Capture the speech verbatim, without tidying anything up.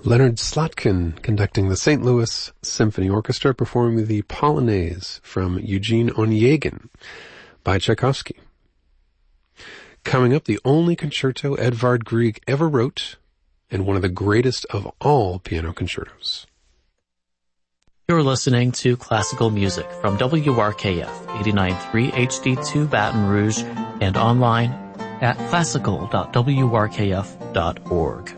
Leonard Slotkin conducting the Saint Louis Symphony Orchestra performing the Polonaise from Eugene Onegin by Tchaikovsky. Coming up, the only concerto Edvard Grieg ever wrote and one of the greatest of all piano concertos. You're listening to classical music from W R K F eighty-nine point three H D two Baton Rouge and online at classical dot w r k f dot org.